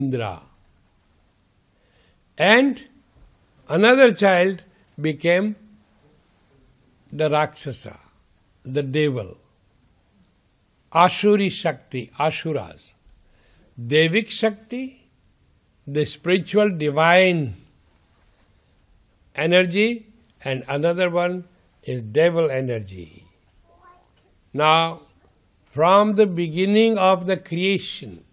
Indra. And another child became the Rakshasa, the devil. Ashuri Shakti, Ashuras. Devik Shakti, the spiritual divine energy, and another one is devil energy. Now, from the beginning of the creation,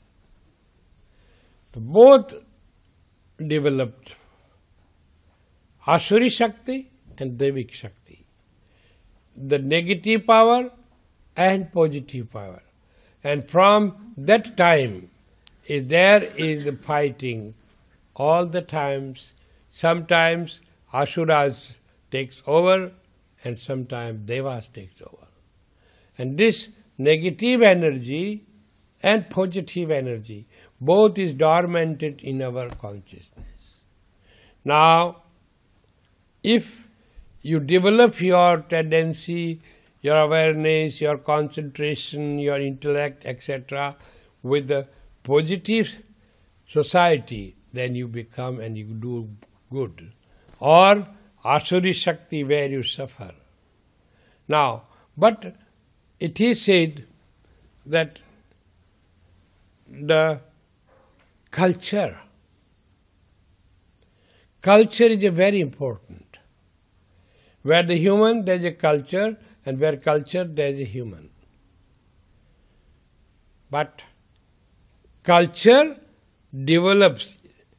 both developed Ashuri Shakti and Devik Shakti. The negative power and positive power. And from that time, there is the fighting all the times. Sometimes Asuras takes over and sometimes Devas takes over. And this negative energy and positive energy, both is dormanted in our consciousness. Now, if you develop your tendency, your awareness, your concentration, your intellect, etc., with the positive society, then you become and you do good. Or Asuri Shakti, where you suffer. Now, but it is said that the culture is a very important. Where the human, there is a culture, and where culture, there is a human. But culture develops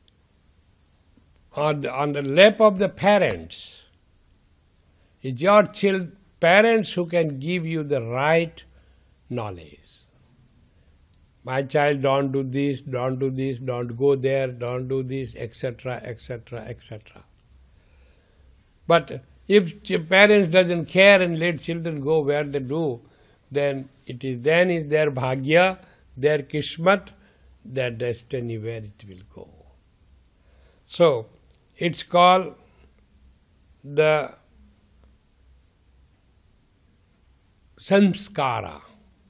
on the lap of the parents. It's your parents who can give you the right knowledge. My child, don't do this, don't go there, don't do this, etc., etc., etc. But if parents doesn't care and let children go where they do, then is their bhagya, their kismat, their destiny where it will go. So, it's called the samskara.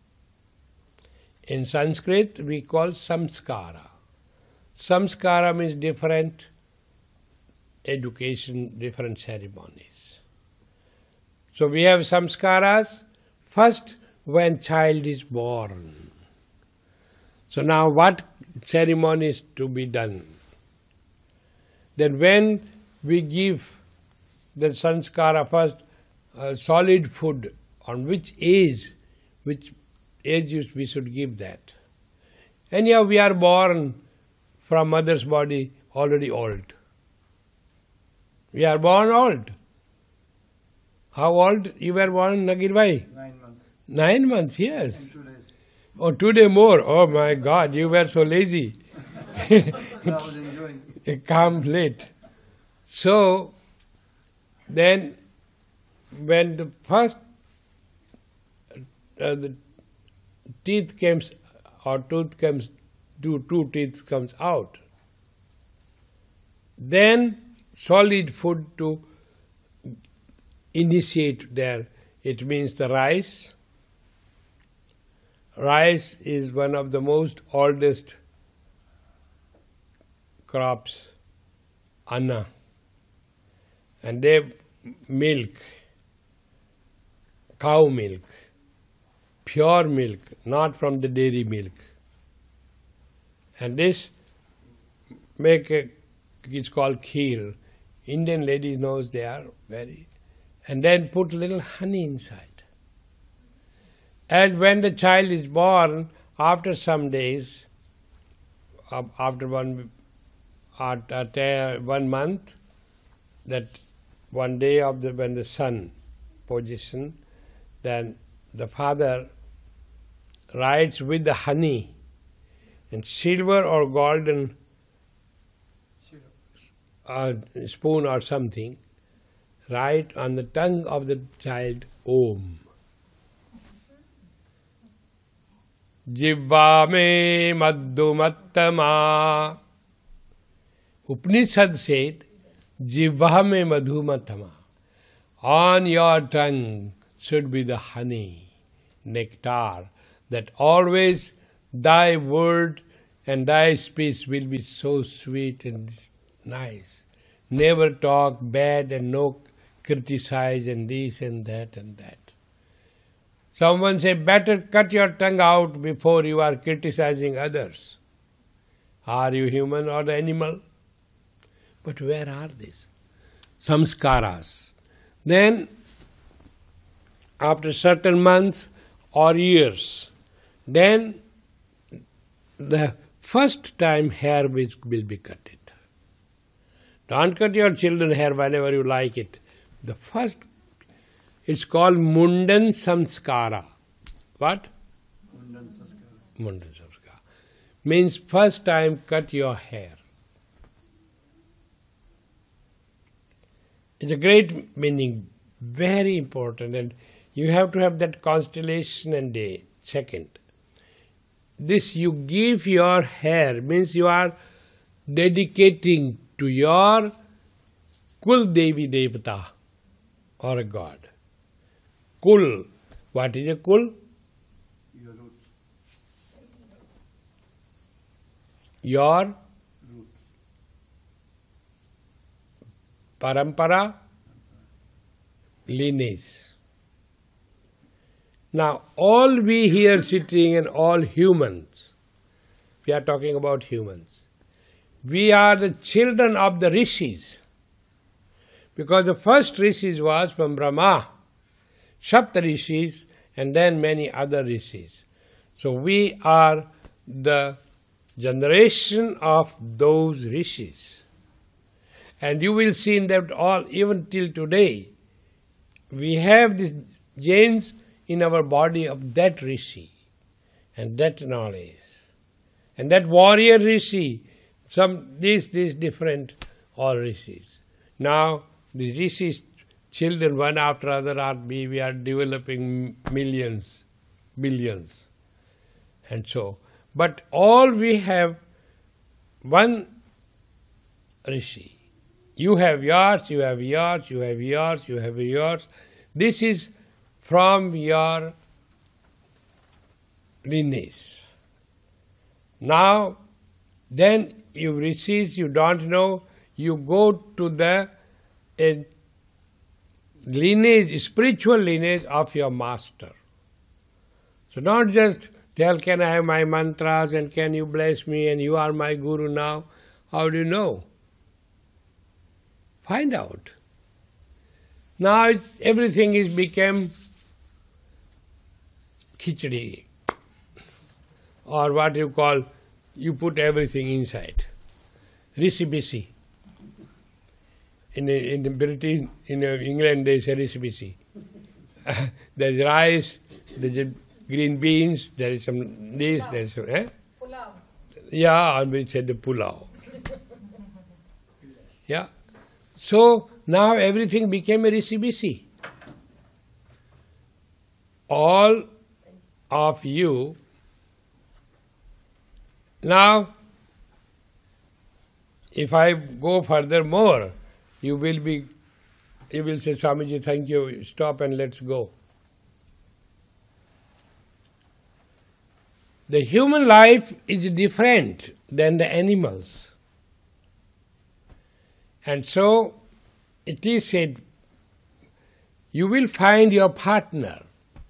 In Sanskrit, we call samskara. Samskara means different education, different ceremonies. So we have samskaras, first when child is born. So now what ceremony is to be done? Then when we give the sanskara first, solid food, on which age we should give that. Anyhow, we are born from mother's body already old. We are born old. How old you were born, Nagir bhai? 9 months. 9 months, yes. And 2 days. Oh, 2 days more. Oh my God, you were so lazy. I was enjoying. Come late. So, then when the first the teeth comes, or tooth comes, two teeth comes out, then solid food to initiate there. It means the rice. Rice is one of the most oldest crops, anna. And they milk, cow milk, pure milk, not from the dairy milk. And this it's called kheer. Indian ladies knows they are very, and then put little honey inside. And when the child is born, after some days, after 1 month, that one day when the sun position, then the father writes with the honey and silver or golden spoon or something, write on the tongue of the child, Om. Jivva me madhumattama. Upanishad said, Jivva me madhumattama. On your tongue should be the honey, nectar, that always thy word and thy speech will be so sweet and nice. Never talk bad and no criticize and this and that and that. Someone say, better cut your tongue out before you are criticizing others. Are you human or animal? But where are these? Samskaras. Then, after certain months or years, then the first time hair will be cut. Don't cut your children hair whenever you like it. The first, it's called Mundan Samskara. What? Mundan Samskara. Mundan Samskara. Means first time cut your hair. It's a great meaning, very important, and you have to have that constellation and day. Second, this you give your hair, means you are dedicating to your Kul Devi Devata or a god. Kul. What is a Kul? Your roots. Your Roots. Parampara, lineage. Now, all we here sitting and all humans, we are talking about humans, we are the children of the rishis. Because the first rishis was from Brahma, Sapta rishis, and then many other rishis. So we are the generation of those rishis. And you will see in that all, even till today, we have these genes in our body of that rishi and that knowledge. And that warrior rishi, these different all rishis. Now, the rishis, children one after other we are developing millions, billions. And so, but all we have one rishi. You have yours, you have yours, you have yours, you have yours. This is from your lineage. Now, then you receive, you don't know, you go to the lineage, spiritual lineage of your master. So don't just tell, can I have my mantras and can you bless me and you are my guru now? How do you know? Find out. Now everything is become khichdi, or what you call, you put everything inside. Risi-bisi. In the British, in England they say risi-bisi. There's rice, there's green beans, there is some this, there is some, Pulao. Yeah, and we said the pulao. Yeah. So now everything became a risi-bisi. All of you. Now, if I go further more, you will say, Swamiji, thank you, stop and let's go. The human life is different than the animals. And so, it is said, you will find your partner.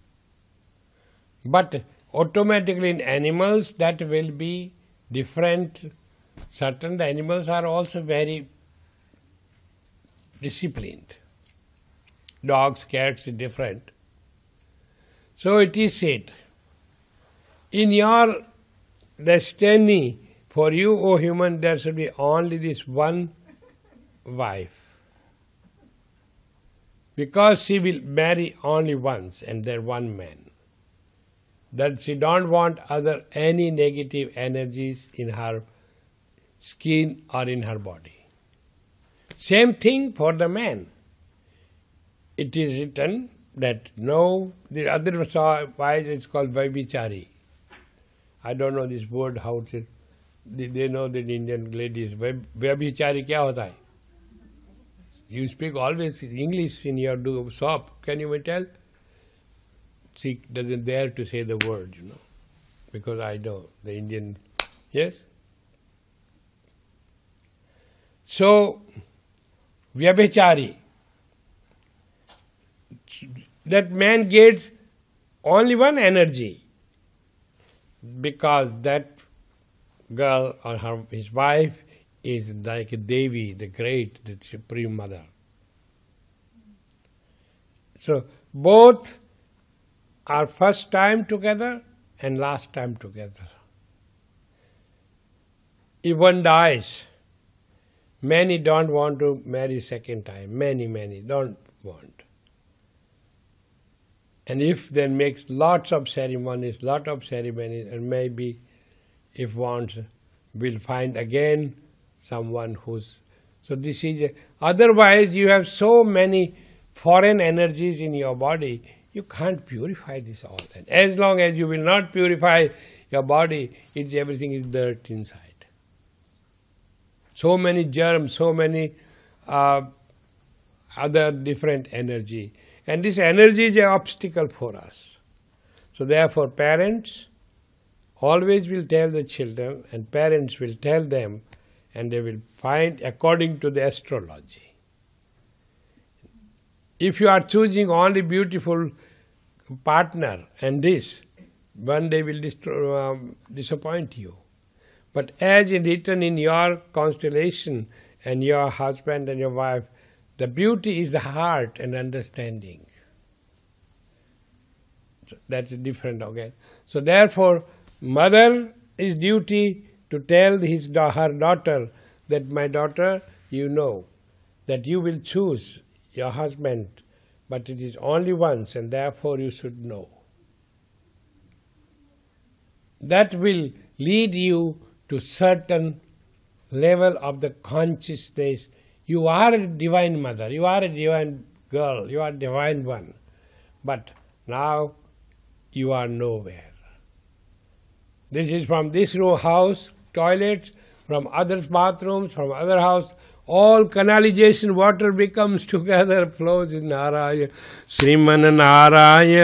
But automatically in animals that will be different. Certain animals are also very disciplined. Dogs, cats are different. So it is said, in your destiny, for you, O human, there should be only this one wife. Because she will marry only once and there one man. That she don't want any negative energies in her skin or in her body. Same thing for the man. It is written that no, the other wise it's called Vaibichari. I don't know this word, how it is. They know that Indian ladies. Vaibichari kya hota hai? You speak always English in your shop. Can you tell? She doesn't dare to say the word, because I know the Indian Yes? So, Vyabhichari, that man gets only one energy because that girl or his wife is like a Devi, the great, the Supreme Mother. So, both are first time together and last time together. If one dies, many don't want to marry second time. Many don't want. And if then makes lots of ceremonies, and maybe if wants, will find again someone who's... So this is... Otherwise you have so many foreign energies in your body, you can't purify this all. And as long as you will not purify your body, everything is dirt inside. So many germs, so many other different energy. And this energy is an obstacle for us. So therefore parents always will tell the children, and parents will tell them, and they will find according to the astrology. If you are choosing only beautiful partner and this, one day will disappoint you. But as is written in your constellation and your husband and your wife, the beauty is the heart and understanding. So that's different again. So therefore, mother is duty to tell her daughter that, my daughter, you know that you will choose your husband, but it is only once, and therefore you should know. That will lead you to certain level of the consciousness. You are a divine mother, you are a divine girl, you are a divine one. But now you are nowhere. This is from this house, toilets, from others' bathrooms, from other house, all canalization water becomes together, flows in Narayana. Sriman Narayana.